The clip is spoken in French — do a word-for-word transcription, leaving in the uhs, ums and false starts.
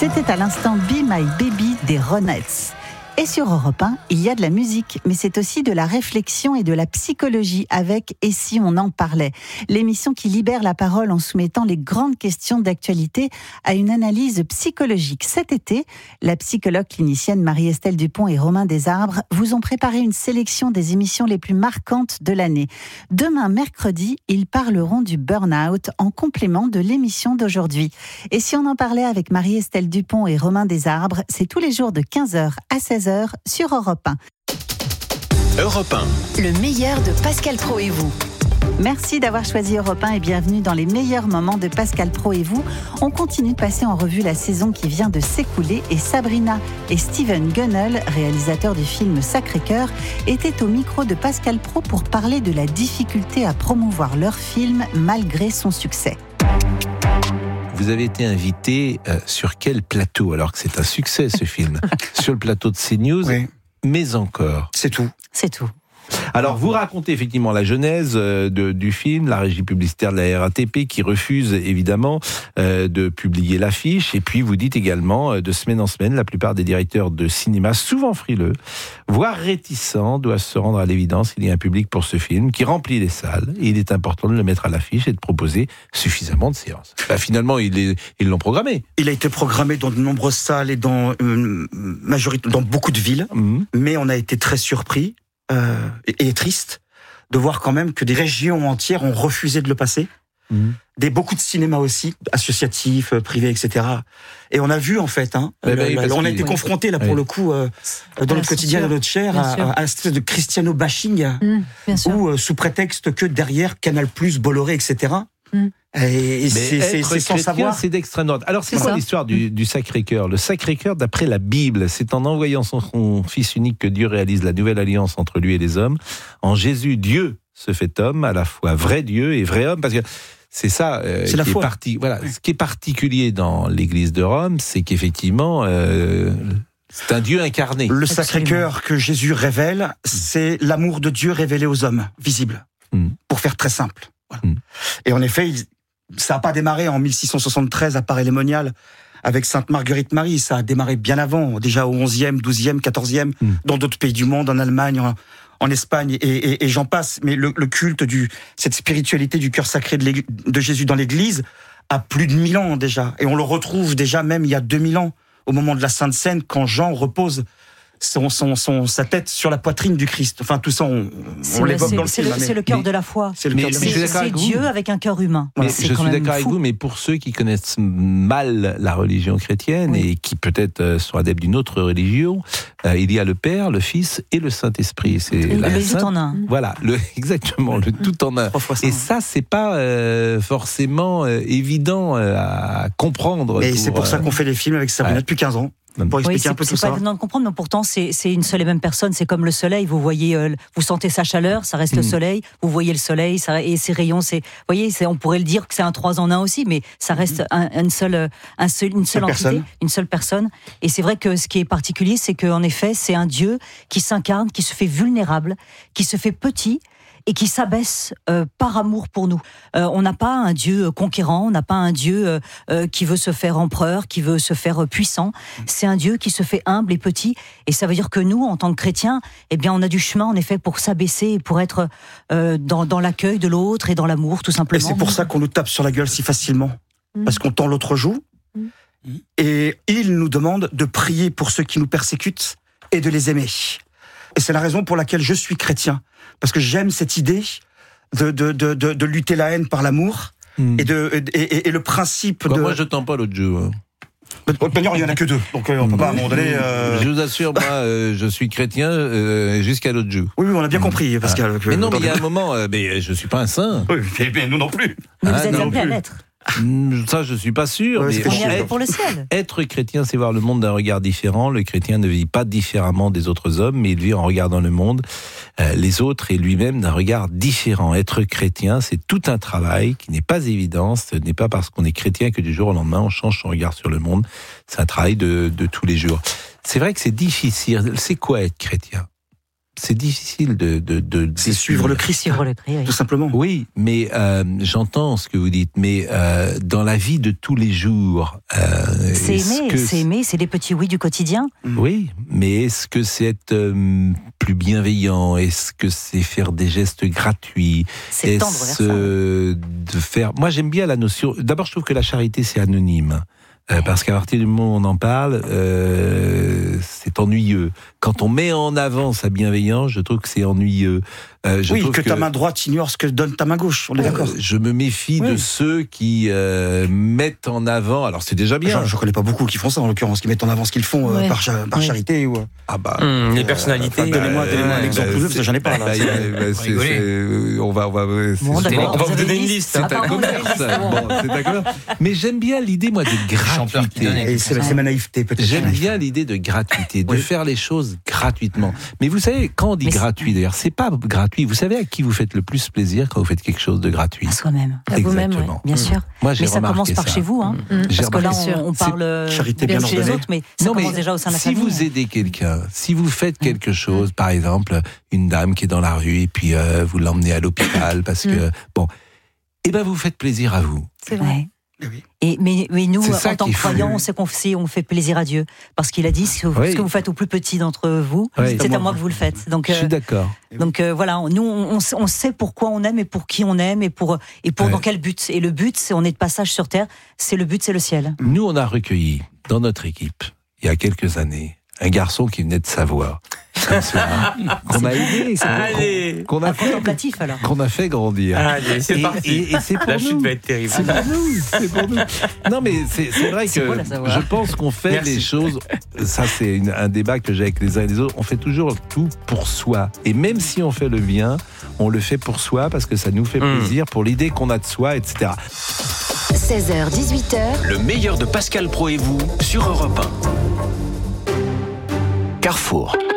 C'était à l'instant Be My Baby des Ronettes. Et sur Europe un, il y a de la musique, mais c'est aussi de la réflexion et de la psychologie avec « Et si on en parlait ?» L'émission qui libère la parole en soumettant les grandes questions d'actualité à une analyse psychologique. Cet été, la psychologue clinicienne Marie-Estelle Dupont et Romain Desarbres vous ont préparé une sélection des émissions les plus marquantes de l'année. Demain, mercredi, ils parleront du burn-out en complément de l'émission d'aujourd'hui. Et si on en parlait avec Marie-Estelle Dupont et Romain Desarbres, c'est tous les jours de quinze heures à seize heures sur Europe un. Europe un. Le meilleur de Pascal Praud et vous. Merci d'avoir choisi Europe un et bienvenue dans les meilleurs moments de Pascal Praud et vous. On continue de passer en revue la saison qui vient de s'écouler et Sabrina et Steven Gunnell, réalisateurs du film Sacré-Cœur, étaient au micro de Pascal Praud pour parler de la difficulté à promouvoir leur film malgré son succès. Vous avez été invité euh, sur quel plateau, alors que c'est un succès ce film? Sur le plateau de CNews, oui. Mais encore. C'est tout. C'est tout. Alors, vous racontez effectivement la genèse euh, de, du film, la régie publicitaire de la R A T P qui refuse évidemment euh, de publier l'affiche. Et puis, vous dites également, euh, de semaine en semaine, la plupart des directeurs de cinéma, souvent frileux, voire réticents, doivent se rendre à l'évidence qu'il y a un public pour ce film qui remplit les salles. Et il est important de le mettre à l'affiche et de proposer suffisamment de séances. Bah, finalement, ils, les, ils l'ont programmé. Il a été programmé dans de nombreuses salles et dans, euh, majorité, dans beaucoup de villes. Mmh. Mais on a été très surpris. Euh, et, et triste de voir quand même que des régions entières ont refusé de le passer. Mmh. Des, beaucoup de cinémas aussi, associatifs, privés, et cetera. Et on a vu en fait, hein, eh ben, le, on a été oui. confrontés là pour oui. le coup, euh, dans notre quotidien, dans notre chair, à, à, à un espèce de Cristiano bashing, mmh, où euh, sous prétexte que derrière Canal+, Bolloré, et cetera. Mmh. Et, et c'est, c'est, c'est sans savoir. C'est d'extrême droite. Alors c'est, c'est quoi ça. L'histoire du, du Sacré-Cœur? Le Sacré-Cœur, d'après la Bible, c'est en envoyant son, son Fils unique que Dieu réalise la nouvelle alliance entre lui et les hommes. En Jésus, Dieu se fait homme, à la fois vrai Dieu et vrai homme, parce que c'est ça euh, c'est qui la foi. Est parti. Voilà, ce qui est particulier dans l'Église de Rome, c'est qu'effectivement. Euh, C'est un Dieu incarné. Le Sacré-Cœur que Jésus révèle, c'est l'amour de Dieu révélé aux hommes, visible, mm. pour faire très simple. Voilà. Mm. Et en effet, il, ça n'a pas démarré en mille six cent soixante-treize à Paray-les-Moniales avec Sainte Marguerite Marie, ça a démarré bien avant, déjà au onzième, douzième, quatorzième, mm. dans d'autres pays du monde, en Allemagne, en, en Espagne, et, et, et j'en passe. Mais le, le culte, du, cette spiritualité du cœur sacré de, de Jésus dans l'Église a plus de mille ans déjà. Et on le retrouve déjà même il y a deux mille ans. Au moment de la Sainte Seine, quand Jean repose son, son, son, sa tête sur la poitrine du Christ. Enfin, tout ça, on, on l'évoque c'est, dans le c'est film. Le, c'est le cœur de la foi. C'est, le mais, cœur de c'est, c'est, c'est Dieu vous. Avec un cœur humain. Mais c'est je quand suis même d'accord fou. avec vous, mais pour ceux qui connaissent mal la religion chrétienne oui. et qui peut-être sont adeptes d'une autre religion, euh, il y a le Père, le Fils et le Saint-Esprit. C'est et la le Sainte... tout en un. Voilà, le, exactement, le tout en un. Et ça, c'est pas euh, forcément euh, évident euh, à comprendre. Et pour, c'est pour ça qu'on fait des films avec Sabrina ouais. depuis quinze ans. Pour expliquer oui, c'est, un peu c'est tout pas ça. évident de comprendre, mais pourtant c'est, c'est une seule et même personne. C'est comme le soleil. Vous voyez, euh, vous sentez sa chaleur, ça reste mmh. le soleil. Vous voyez le soleil, ça, et ses rayons. C'est, vous voyez, c'est, on pourrait le dire que c'est un trois en un aussi, mais ça reste mmh. un, une seule, un seul, une seule entité, personne. une seule personne. Et c'est vrai que ce qui est particulier, c'est qu'en effet, c'est un Dieu qui s'incarne, qui se fait vulnérable, qui se fait petit. Et qui s'abaisse euh, par amour pour nous. Euh, on n'a pas un Dieu conquérant, on n'a pas un Dieu euh, euh, qui veut se faire empereur, qui veut se faire puissant. C'est un Dieu qui se fait humble et petit. Et ça veut dire que nous, en tant que chrétiens, eh bien, on a du chemin, en effet, pour s'abaisser, pour être euh, dans, dans l'accueil de l'autre et dans l'amour, tout simplement. Et c'est pour ça qu'on nous tape sur la gueule si facilement. Mmh. Parce qu'on tend l'autre joue. Mmh. Et il nous demande de prier pour ceux qui nous persécutent et de les aimer. Et c'est la raison pour laquelle je suis chrétien. Parce que j'aime cette idée de, de, de, de, de lutter la haine par l'amour mmh. et, de, et, et, et le principe Quoi, de... Moi, je tends pas l'autre joue. Hein. D'ailleurs, il n'y en a que deux, donc euh, on peut pas, à un moment donné... Euh... Je vous assure, moi, euh, je suis chrétien euh, jusqu'à l'autre jour. Oui, oui, on a bien compris, Pascal. Ah. Mais non, mais il y a un moment, euh, mais je suis pas un saint. Oui, mais nous non plus. Mais ah, vous êtes appelé à l'être. Ça, je suis pas sûr. Ouais, mais on est appelé pour le ciel. Être chrétien, c'est voir le monde d'un regard différent. Le chrétien ne vit pas différemment des autres hommes, mais il vit en regardant le monde, euh, les autres et lui-même d'un regard différent. Être chrétien, c'est tout un travail qui n'est pas évident. Ce n'est pas parce qu'on est chrétien que du jour au lendemain, on change son regard sur le monde. C'est un travail de, de tous les jours. C'est vrai que c'est difficile. C'est quoi être chrétien ? c'est difficile de... de, de c'est suivre le Christ, suivre le Christ, oui. tout simplement. Oui, mais euh, j'entends ce que vous dites, mais euh, dans la vie de tous les jours... Euh, c'est aimer, que c'est aimer, c'est les petits oui du quotidien. Oui, mais est-ce que c'est être euh, plus bienveillant? Est-ce que c'est faire des gestes gratuits? C'est tendre vers ça. Euh, de faire... Moi, j'aime bien la notion... D'abord, je trouve que la charité, c'est anonyme. Euh, parce qu'à partir du moment où on en parle, euh, c'est ennuyeux. Quand on met en avant sa bienveillance, je trouve que c'est ennuyeux. Euh, je oui, trouve que, que ta main droite ignore ce que donne ta main gauche, on est euh, d'accord. Je me méfie oui. de ceux qui euh, mettent en avant... Alors, c'est déjà bien. Je ne connais pas beaucoup qui font ça, en l'occurrence, qui mettent en avant ce qu'ils font ouais. euh, par, par ouais. charité. Ou... Ah bah, mmh, les personnalités. Euh, enfin, donnez-moi, donnez-moi un euh, exemple, bah, parce que j'en ai pas. Là, bah, c'est... bah, c'est, c'est, on va... On va, bon, c'est, d'accord, on va vous vous avez donner une une liste. liste. c'est un commerce. Bon, c'est d'accord. Mais j'aime bien l'idée, moi, de gratuité. Et c'est, c'est ma naïveté, peut-être. J'aime bien l'idée de gratuité, de oui. faire les choses gratuitement. Mais vous savez, quand on dit Mais gratuit, d'ailleurs, c'est pas gratuit. Vous savez à qui vous faites le plus plaisir quand vous faites quelque chose de gratuit? À soi-même. À vous-même, Exactement. Bien sûr. Moi, j'ai mais ça remarqué commence par ça. chez vous, hein. Mmh. J'ai Parce que là, remarqué. on, on parle charité bien bien chez les ordonnée. autres, mais ça Non, commence mais déjà au sein de la si famille. vous aidez quelqu'un, si vous faites quelque chose, par exemple, une dame qui est dans la rue et puis euh, vous l'emmenez à l'hôpital parce que bon, eh ben vous faites plaisir à vous. C'est vrai. Ouais. Oui. Et, mais, mais nous, C'est ça en tant qu'il que faut. croyants, on sait qu'on fait, on fait plaisir à Dieu. Parce qu'il a dit, ce que, vous, Oui. ce que vous faites au plus petit d'entre vous, Oui. c'est à moi que vous le faites. Donc, Je suis euh, d'accord. donc euh, voilà, nous, on, on sait pourquoi on aime et pour qui on aime et pour, et pour Ouais. dans quel but. Et le but, c'est on est de passage sur Terre, c'est le but, c'est le ciel. Nous, on a recueilli dans notre équipe, il y a quelques années, un garçon qui venait de Savoie, comme cela, qu'on a aidé, qu'on, Allez. qu'on a Un fait, contemplatif, alors. qu'on a fait grandir. Allez, c'est Et- parti. et- et c'est pour La nous. chute va être terrible. C'est pour nous, c'est pour nous. Non, mais c'est, c'est vrai C'est que beau, la Savoie. je pense qu'on fait Merci. les choses. Ça, c'est une- un débat que j'ai avec les uns et les autres. On fait toujours tout pour soi. Et même si on fait le bien, on le fait pour soi parce que ça nous fait Mmh. plaisir, pour l'idée qu'on a de soi, et cetera. seize heures dix-huit heures, Le meilleur de Pascal Pro et vous sur Europe un. Carrefour.